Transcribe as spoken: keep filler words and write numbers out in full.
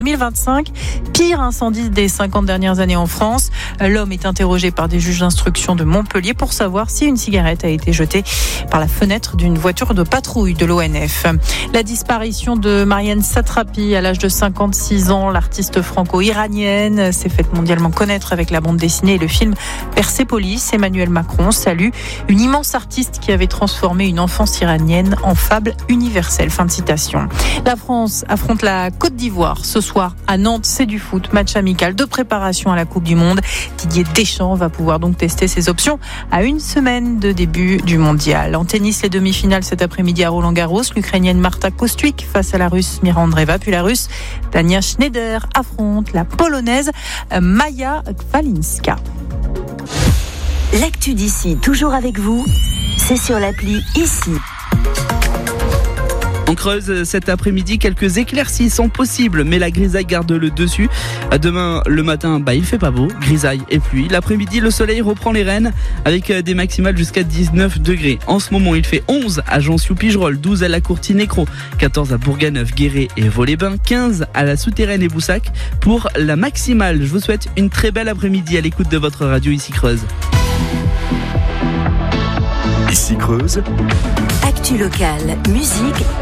deux mille vingt-cinq, pire incendie des cinquante dernières années en France. L'homme est interrogé par des juges d'instruction de Montpellier pour savoir si une cigarette a été jetée par la fenêtre d'une voiture de patrouille de l'O N F. La disparition de Marianne Satrapi à l'âge de cinquante-six ans, l'artiste franco-iranienne, s'est faite mondialement connaître avec la bande dessinée et le film Persépolis. Emmanuel Macron salue une immense artiste qui avait transformé une enfance iranienne en fable universelle. Fin de citation. La France affronte la Côte d'Ivoire ce soir à Nantes, c'est du foot, match amical de préparation à la Coupe du Monde. Didier Deschamps va pouvoir donc tester ses options à une semaine de début du mondial. En tennis, les demi-finales cet après-midi à Roland-Garros, l'Ukrainienne Marta Kostyuk face à la Russe Mira Andreeva, puis la Russe Tania Schneider affronte la Polonaise Maja Kwalinska. L'actu d'ici, toujours avec vous, c'est sur l'appli Ici. En Creuse, cet après-midi, quelques éclaircies sont possibles, mais la grisaille garde le dessus. Demain, le matin, bah, il fait pas beau, grisaille et pluie. L'après-midi, le soleil reprend les rênes avec des maximales jusqu'à dix-neuf degrés. En ce moment, il fait onze à Jansiou-Pigerolles, douze à la Courtine-Écrou, quatorze à Bourganeuf, Guéret et Vaux-les-Bains, quinze à la Souterraine et Boussac pour la maximale. Je vous souhaite une très belle après-midi à l'écoute de votre radio Ici Creuse. Ici Creuse. Actu locale, musique